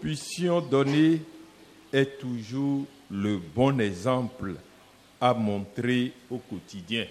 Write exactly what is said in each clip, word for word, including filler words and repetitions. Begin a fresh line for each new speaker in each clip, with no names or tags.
puissions donner est toujours le bon exemple à montrer au quotidien.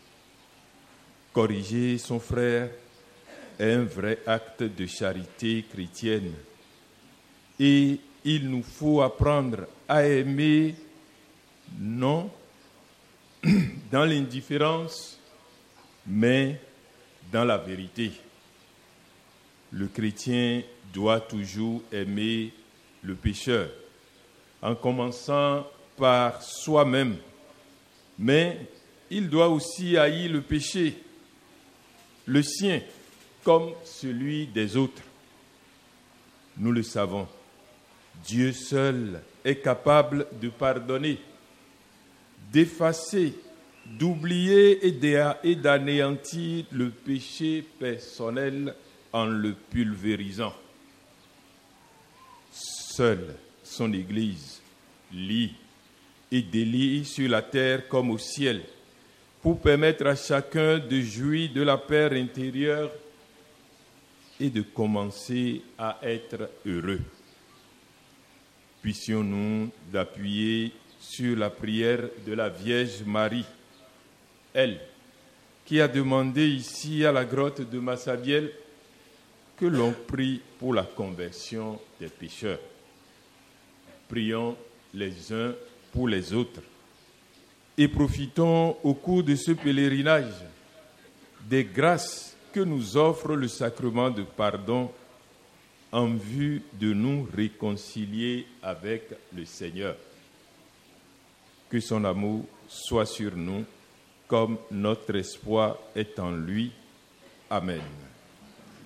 Corriger son frère est un vrai acte de charité chrétienne. Et il nous faut apprendre à aimer, non dans l'indifférence, mais dans la vérité. Le chrétien doit toujours aimer le pécheur, en commençant par soi-même, mais il doit aussi haïr le péché, le sien comme celui des autres. Nous le savons, Dieu seul est capable de pardonner, d'effacer, d'oublier et d'anéantir le péché personnel en le pulvérisant. Seule son Église lit et délie sur la terre comme au ciel pour permettre à chacun de jouir de la paix intérieure et de commencer à être heureux. Puissions-nous d'appuyer sur la prière de la Vierge Marie, elle qui a demandé ici à la grotte de Massabielle que l'on prie pour la conversion des pécheurs. Prions les uns pour les autres et profitons au cours de ce pèlerinage des grâces que nous offre le sacrement de pardon en vue de nous réconcilier avec le Seigneur. Que son amour soit sur nous comme notre espoir est en lui. Amen.